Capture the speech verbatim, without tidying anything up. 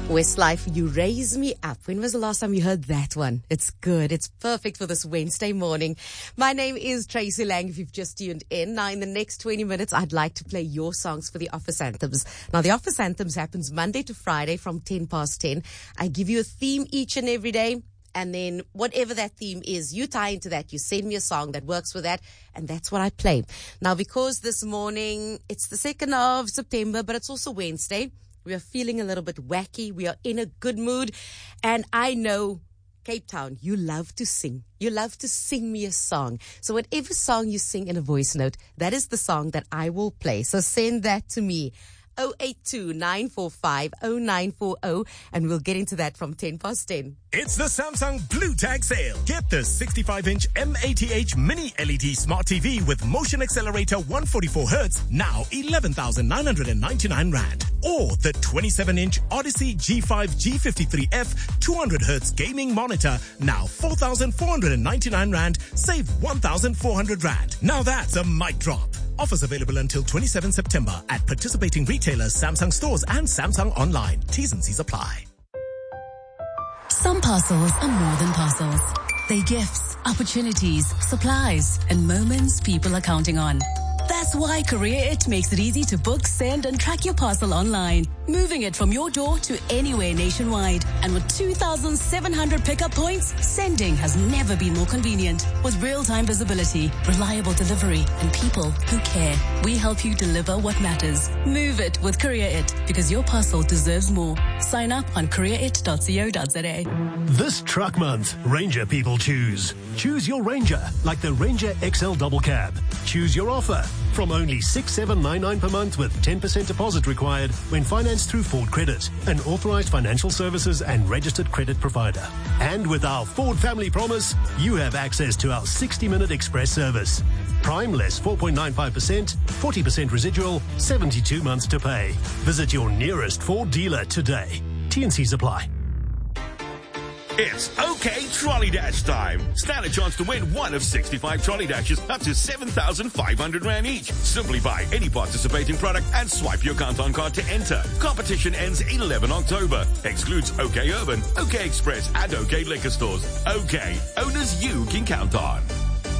Westlife, You Raise Me Up. When was the last time you heard that one? It's good. It's perfect for this Wednesday morning. My name is Tracy Lang, if you've just tuned in. Now, in the next twenty minutes, I'd like to play your songs for the Office Anthems. Now, the Office Anthems happens Monday to Friday from ten past ten. I give you a theme each and every day. And then whatever that theme is, you tie into that. You send me a song that works with that. And that's what I play. Now, because this morning, it's the second of September, but it's also Wednesday. We are feeling a little bit wacky. We are in a good mood. And I know, Cape Town, you love to sing. You love to sing me a song. So whatever song you sing in a voice note, that is the song that I will play. So send that to me. zero eight two, nine four five, zero nine four zero, and we'll get into that from ten past ten. It's the Samsung Blue Tag sale. Get the sixty-five inch M A T H Mini L E D Smart T V with motion accelerator one forty-four hertz, now eleven thousand nine hundred ninety-nine rand. Or the twenty-seven inch Odyssey G five G fifty-three F two hundred hertz gaming monitor, now four thousand four hundred ninety-nine rand, save one thousand four hundred rand. Now that's a mic drop. Offers available until twenty-seventh September at participating retailers, Samsung stores and Samsung online. T's and C's apply. Some parcels are more than parcels. They're gifts, opportunities, supplies, and moments people are counting on. That's why Career It makes it easy to book, send, and track your parcel online, moving it from your door to anywhere nationwide. And with two thousand seven hundred pickup points, sending has never been more convenient. With real-time visibility, reliable delivery, and people who care, we help you deliver what matters. Move it with Career It, because your parcel deserves more. Sign up on career it dot co dot za. This truck month, Ranger people choose. Choose your Ranger, like the Ranger X L Double Cab. Choose your offer. From only six thousand seven hundred ninety-nine per month with ten percent deposit required when financed through Ford Credit, an authorized financial services and registered credit provider. And with our Ford Family Promise, you have access to our sixty minute express service. Prime less four point nine five percent, forty percent residual, seventy-two months to pay. Visit your nearest Ford dealer today. T and C's apply. It's OK Trolley Dash time. Stand a chance to win one of sixty-five trolley dashes up to seven thousand five hundred rand each. Simply buy any participating product and swipe your count-on card to enter. Competition ends eleventh October. Excludes OK Urban, OK Express and OK Liquor Stores. OK, owners you can count on.